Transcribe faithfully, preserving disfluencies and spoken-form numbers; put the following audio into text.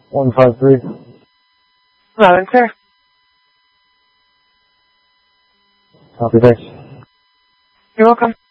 one five three. Loud and clear. Copy, thanks. You're welcome.